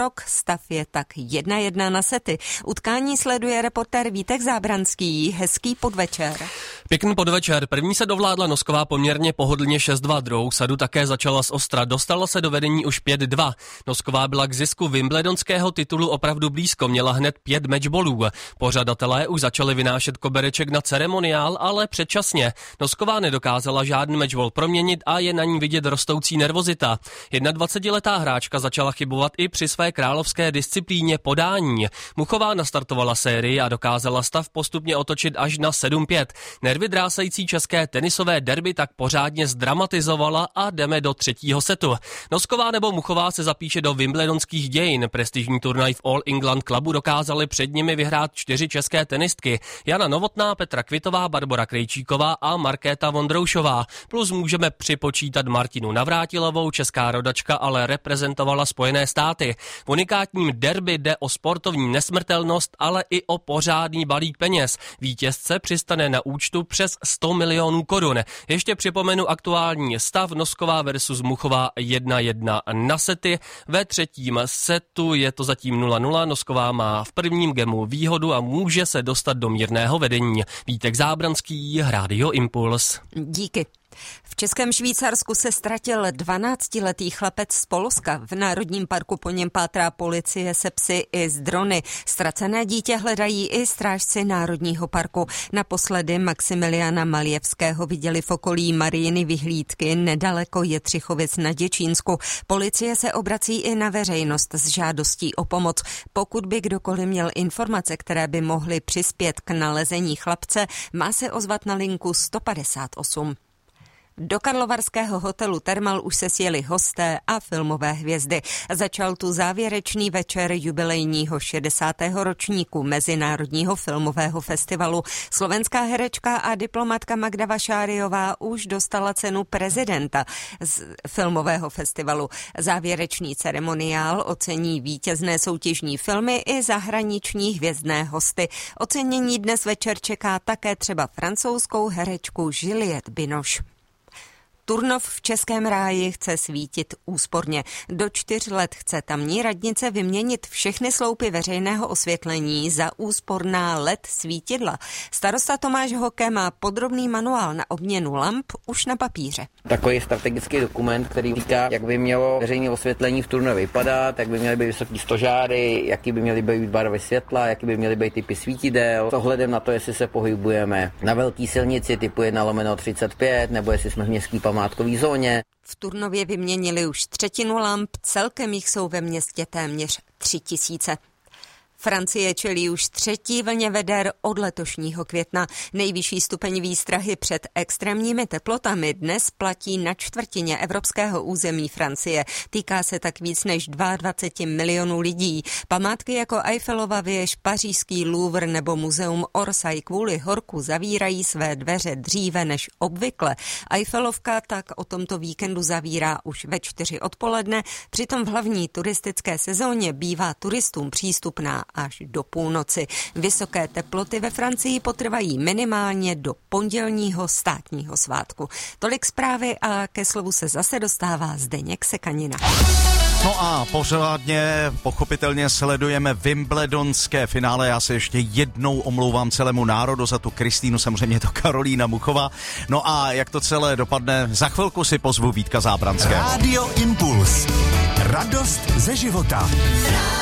rok, stav je tak 1-1 na sety. Utkání sleduje reportér Vítek Zábranský. Hezký podvečer. Pěkný podvečer. První se dovládla Nosková poměrně pohodlně 6-2, druhou sadu také začala z ostra. Dostala se do vedení už 5-2. Nosková byla k zisku wimbledonského titulu opravdu blízko, měla hned 5 matchballů. Pořadatelé už začali vynášet kobereček na ceremoniál, ale předčasně. Nosková nedokázala žádný matchball proměnit a je na ní vidět rostoucí nervozita. 21letá hráčka začala chybovat i při své královské disciplíně podání. Muchová nastartovala sérii a dokázala stav postupně otočit až na 7-5. Nervy drásající české tenisové derby tak pořádně zdramatizovala a jdeme do třetího setu. Nosková nebo Muchová se zapíše do wimbledonských dějin. Prestižní turnaj v All England Clubu dokázali před nimi vyhrát 4 české tenistky. Jana Novotná, Petra Kvitová, Barbora Krejčíková a Markéta Vondroušová. Plus můžeme připočítat Martinu Navrátilovou, česká rodačka ale reprezentovala Spojené státy. V unikátním derby jde o sportovní nesmrtelnost, ale i o pořádný balík peněz. Vítězce přistane na účtu přes 100 milionů korun. Ještě připomenu aktuální stav. Nosková versus Muchová 1-1 na sety. Ve třetím setu je to zatím 0-0. Nosková má v prvním gemu výhodu a může se dostat do mírného vedení. Vítek Zábranský, Rádio Impuls. Díky. V Českém Švýcarsku se ztratil 12letý chlapec z Polska. V Národním parku po něm pátrá policie se psy i s drony. Ztracené dítě hledají i strážci Národního parku. Naposledy Maximiliana Maljevského viděli v okolí Marijiny vyhlídky nedaleko Jetřichovic na Děčínsku. Policie se obrací i na veřejnost s žádostí o pomoc. Pokud by kdokoliv měl informace, které by mohly přispět k nalezení chlapce, má se ozvat na linku 158. Do karlovarského hotelu Thermal už se sjeli hosté a filmové hvězdy. Začal tu závěrečný večer jubilejního 60. ročníku Mezinárodního filmového festivalu. Slovenská herečka a diplomatka Magda Vašáriová už dostala cenu prezidenta z filmového festivalu. Závěrečný ceremoniál ocení vítězné soutěžní filmy i zahraniční hvězdné hosty. Ocenění dnes večer čeká také třeba francouzskou herečku Juliette Binoche. Turnov v Českém ráji chce svítit úsporně. Do 4 let chce tamní radnice vyměnit všechny sloupy veřejného osvětlení za úsporná LED svítidla. Starosta Tomáš Hoke má podrobný manuál na obměnu lamp už na papíře. Takový strategický dokument, který říká, jak by mělo veřejné osvětlení v Turnově vypadat, jak by měly být vysoký stožáry, jaký by měly být barvy světla, jaký by měly být typy svítidel, s ohledem na to, jestli se pohybujeme na velké silnici typu 1/35, nebo jestli jsme v městské památkové zóně. V Turnově vyměnili už 1/3 lamp, celkem jich jsou ve městě téměř 3000. Francie čelí už 3. vlně veder od letošního května. Nejvyšší stupeň výstrahy před extrémními teplotami dnes platí na čtvrtině evropského území Francie. Týká se tak víc než 22 milionů lidí. Památky jako Eiffelova věž, pařížský Louvre nebo muzeum Orsay kvůli horku zavírají své dveře dříve než obvykle. Eiffelovka tak o tomto víkendu zavírá už ve 4 odpoledne, přitom v hlavní turistické sezóně bývá turistům přístupná až do půlnoci. Vysoké teploty ve Francii potrvají minimálně do pondělního státního svátku. Tolik zprávy a ke slovu se zase dostává Zdeněk Sekanina. No a pořádně, pochopitelně sledujeme wimbledonské finále. Já se ještě jednou omlouvám celému národu za tu Kristýnu, samozřejmě to Karolína Muchová. No a jak to celé dopadne, za chvilku si pozvu Vítka Zábranského. Rádio Impuls. Radost ze života.